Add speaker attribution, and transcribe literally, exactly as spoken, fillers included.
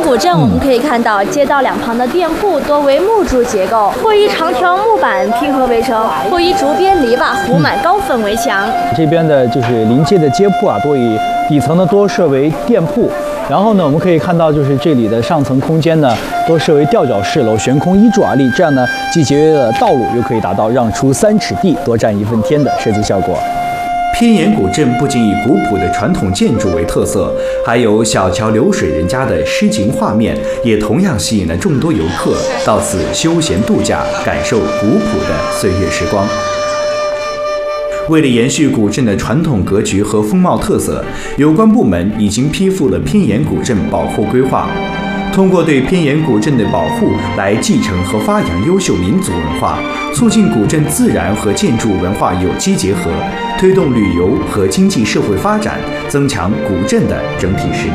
Speaker 1: 古镇我们可以看到，街道两旁的店铺多为木柱结构，或以长条木板拼合为成，或以竹编篱笆糊满高粉围墙。
Speaker 2: 这边的就是临街的街铺啊，多以底层呢多设为店铺。然后呢，我们可以看到，就是这里的上层空间呢，多设为吊脚式楼，悬空依柱而立，这样呢，既节约了道路，又可以达到让出三尺地，多占一份天的设计效果。
Speaker 3: 偏岩古镇不仅以古朴的传统建筑为特色，还有小桥流水人家的诗情画面，也同样吸引了众多游客到此休闲度假，感受古朴的岁月时光。为了延续古镇的传统格局和风貌特色，有关部门已经批复了偏岩古镇保护规划。通过对偏岩古镇的保护来继承和发扬优秀民族文化，促进古镇自然和建筑文化有机结合，推动旅游和经济社会发展，增强古镇的整体实力。